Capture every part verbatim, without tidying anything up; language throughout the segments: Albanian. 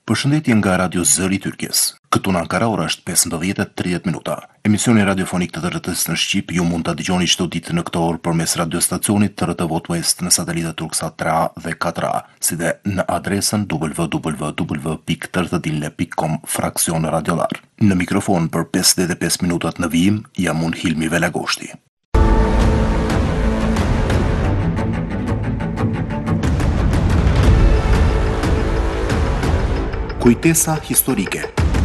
Përshëndetje nga Radio Zëri i Turqisë. Këtu në Ankara ora është pesëmbëdhjetë e tridhjetë minuta. Emisioni radiofonik të D R T-s në Shqip ju mund ta dëgjoni çdo ditë në këtë orë përmes radiostacionit T R T Vote West në satelitë Turksat tre A dhe katër A, si dhe në adresën w w w pikë t r t diline pikë com fraksion radiolar. Në mikrofon për pesëdhjetë e pesë minutat në vijim jam unë Hilmi Velagoshti. Kujtesa historike.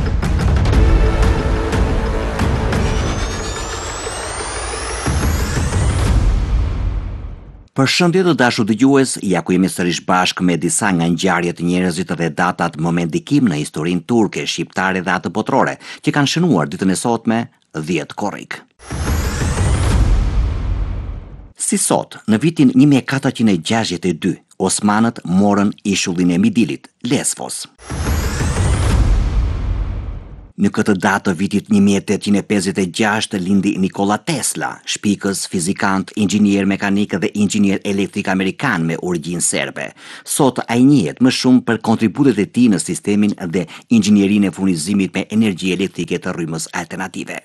Përshëndetje të dashur dëgjues, ja ku jemi sërish bashkë me disa nga ngjarjet e njerëzit dhe datat më me ndikim në historinë turke, shqiptare dhe atë botërore, që kanë shënuar ditën e sotme dhjetë korrik. Si sot, në vitin një mijë e katërqind e gjashtëdhjetë e dy, Osmanët morën ishullin e Midilit, Lesvos. Në këtë datë të vitit një mijë e tetëqind e pesëdhjetë e gjashtë lindi Nikola Tesla, shpikës, fizikant, inxhinier mekanik dhe inxhinier elektrik amerikan me origjinë serbe. Sot ai njihet më shumë për kontributet e tij në sistemin dhe inxhinierinë e furnizimit me energji elektrike të rrymës alternative.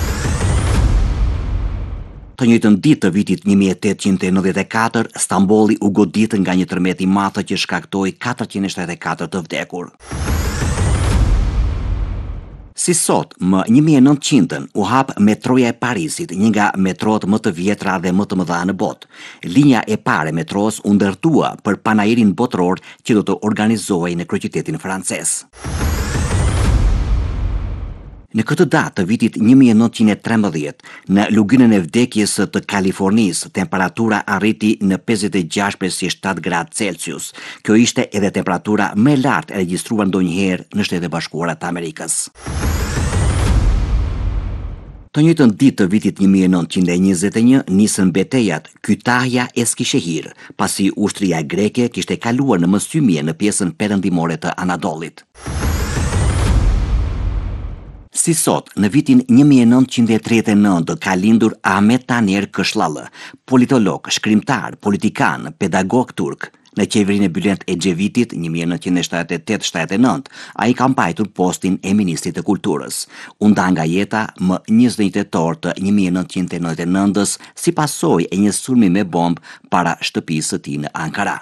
Të njëjtën ditë të vitit një mijë e tetëqind e nëntëdhjetë e katër, Stambolli u godit nga një tërmet i madh që shkaktoi katërqind e shtatëdhjetë e katër të vdekur. Si sot, më një mijë e nëntëqind u hap metroja e Parisit, një nga metrot më të vjetra dhe më të mëdha në botë. Linja e parë e metros u ndërtua për panairin botëror që do të organizohej në kryeqytetin francez. Në këtë datë të vitit një mijë e nëntëqind e trembëdhjetë, në luginën e vdekjes të Kalifornisë, temperatura arriti në pesëdhjetë e gjashtë përgjithësi shtatë gradë Celsius. Kjo ishte edhe temperatura më e lartë e regjistruar ndonjëherë në Shtetet e Bashkuara të Amerikës. Të njëjtën ditë të vitit një mijë e nëntëqind e njëzet e një nisën betejat Kytahya e Skishehir, pasi ushtria greke kishte kaluar në mësymje në pjesën perëndimore të Anadollit. Si sot, në vitin një mijë e nëntëqind e tridhjetë e nëntë ka lindur Ahmet Taner Këshllallë, politolog, shkrimtar, politikan, pedagog turk. Në qeverinë e Bülent Ecevitit një mijë e nëntëqind e shtatëdhjetë e tetë shtatëdhjetë e nëntë, ai ka mbajtur postin e ministrit të kulturës. U nda nga jeta më njëzet e një tetor të një mijë e nëntëqind e nëntëdhjetë e nëntës si pasojë e një sulmi me bombë para shtëpisë së tij në Ankara.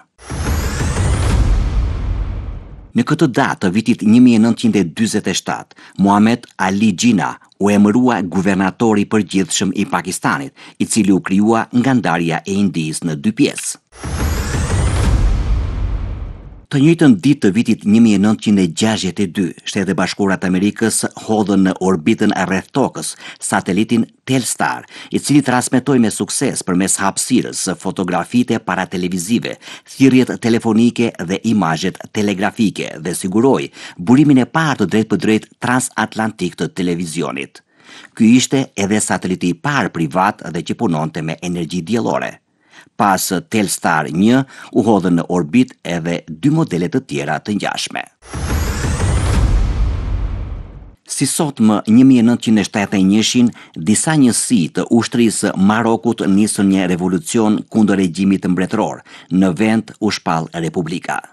Në këtë datë të vitit një mijë e nëntëqind e dyzet e shtatë, Muhammad Ali Jinnah u emërua guvernator i përgjithshëm i Pakistanit, i cili u krijua nga ndarja e Indisë në dy pjesë. Të njëjtën ditë të vitit një mijë e nëntëqind e gjashtëdhjetë e dy, Shtetet e Bashkuara të Amerikës hodhën në orbitën rreth Tokës satelitin Telstar, i cili transmetoi me sukses përmes hapësirës fotografitë paratelevizive, thirrjet telefonike dhe imazhet telegrafike dhe siguroi burimin e parë të drejtpërdrejt transatlantik të televizionit. Ky ishte edhe sateliti i parë privat dhe që punonte me energji diellore. Pas Telstar një, u hodhën në orbit edhe dy modele të tjera të ngjashme. Si sot më një mijë e nëntëqind e shtatëdhjetë e njëshin, disa njësi të ushtrisë Marokut nisën një revolucion kundër regjimit mbretëror. Në vend u shpall Republika.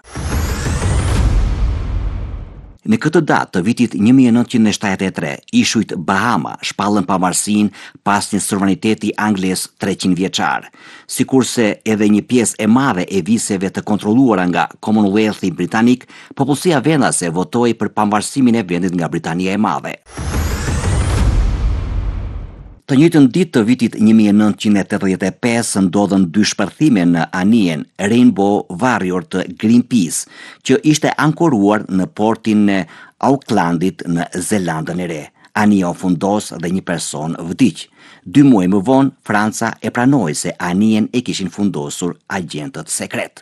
Në këtë datë të vitit një mijë e nëntëqind e shtatëdhjetë e tre, ishujt Bahama shpallën pavarësinë pas një sovraniteti anglez treqind vjeçar. Sikurse edhe një pjesë e madhe e viseve të kontrolluara nga Commonwealthi britanik, popullsia vendase votoi për pavarësimin e vendit nga Britania e Madhe. Të njëjtën ditë të vitit një mijë e nëntëqind e tetëdhjetë e pesë ndodhen dy shpërthime në anijen Rainbow Warrior të Greenpeace, që ishte ankoruar në portin e Aucklandit në Zelandën e Re. Anija u fundos dhe një person vdiq. Dy muaj më vonë, Franca e pranoi se anijen e kishin fundosur agjentët sekret.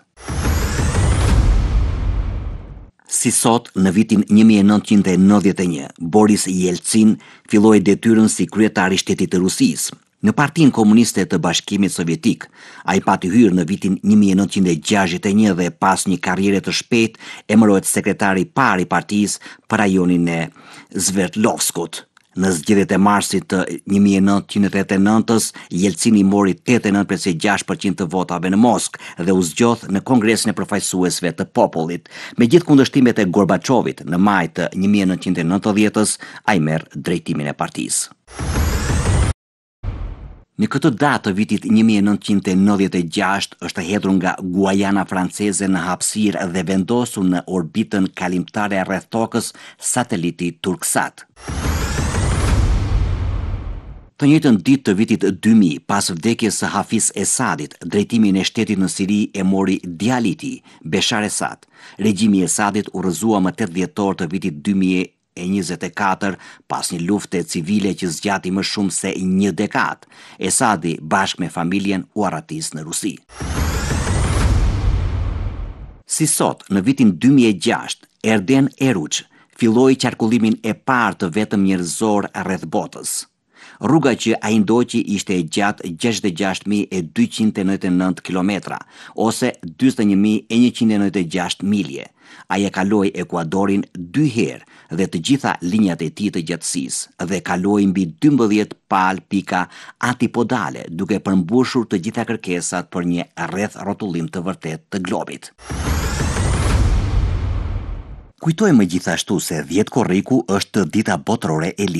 Si sot, në vitin një mijë e nëntëqind e nëntëdhjetë e një, Boris Jelcin filloi detyrën si kryetar i shtetit të Rusisë. Në Partinë Komuniste të Bashkimit Sovjetik, ai pati hyrë në vitin një mijë e nëntëqind e gjashtëdhjetë e një dhe pas një karriere të shpejtë emërohet sekretari i parë i partisë për rajonin e Sverdlovskut. Në zgjedhjet e marsit të një mijë e nëntëqind e tetëdhjetë e nëntës, Jelcini mori tetëdhjetë e nëntë përqind e gjashtë përqind të votave në Moskë dhe u zgjodh në Kongresin e Përfaqësuesve të Popullit. Me gjithë kundërshtimet e Gorbachevit në maj të një mijë e nëntëqind e nëntëdhjetës, ai merr drejtimin e partisë. Në këtë datë të vitit një mijë e nëntëqind e nëntëdhjetë e gjashtë është hedhur nga Guajana franceze në hapësirë dhe vendosur në orbitën kalimtare rreth tokës sateliti Turksat. Të njëjtën ditë të vitit dy mijë, pas vdekjes së Hafiz Esadit, drejtimin e shtetit në Siri e mori djali i tij, Beshar Esad. Regjimi i Esadit u rrëzua më tetë dhjetor të vitit dy mijë e njëzet e katër pas një lufte civile që zgjati më shumë se një dekadë. Esadi bashkë me familjen u arratis në Rusi. Si sot, në vitin dy mijë e gjashtë, Erden Eruç filloi qarkullimin e parë të vetëm njerëzor rreth botës. Rruga që ai ndoqi ishte e gjatë gjashtëdhjetë e gjashtë mijë e dyqind e nëntëdhjetë e nëntë kilometra, ose dyzet e një mijë e njëqind e nëntëdhjetë e gjashtë milje. Ai e kaloi Ekuadorin dy herë dhe të gjitha linjat e tij të gjatësisë dhe kaloi mbi dymbëdhjetë pal pika antipodale, duke përmbushur të gjitha kërkesat për një rreth rrotullim të vërtet të globit. Kujtojmë gjithashtu se dhjetë korriku është dita botërore e